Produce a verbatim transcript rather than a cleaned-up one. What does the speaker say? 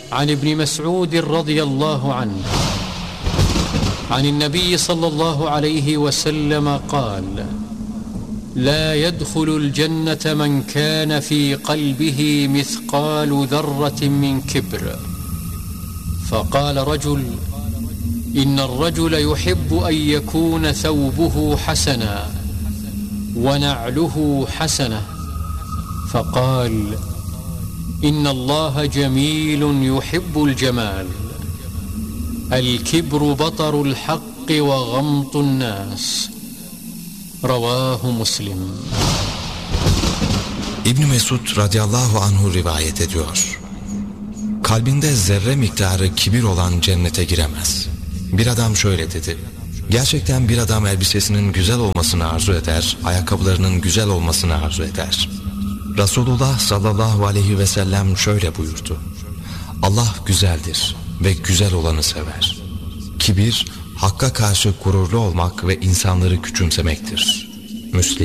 عن ابن مسعود رضي الله عنه عن النبي صلى الله عليه وسلم قال: لا يدخل الجنة من كان في قلبه مثقال ذرة من كبر. فقال رجل: إن الرجل يحب أن يكون ثوبه حسنا ونعله حسنة. فقال: إن الله جميل يحب الجمال. الكبر بطر الحق وغمط الناس. Ravahu Muslim. İbn Mesud radıyallahu anhu rivayet ediyor: kalbinde zerre miktarı kibir olan cennete giremez. Bir adam şöyle dedi: gerçekten bir adam elbisesinin güzel olmasını arzu eder, ayakkabılarının güzel olmasını arzu eder. Resulullah sallallahu aleyhi ve sellem şöyle buyurdu: Allah güzeldir ve güzel olanı sever. Kibir, Hakk'a karşı gururlu olmak ve insanları küçümsemektir. Müslim.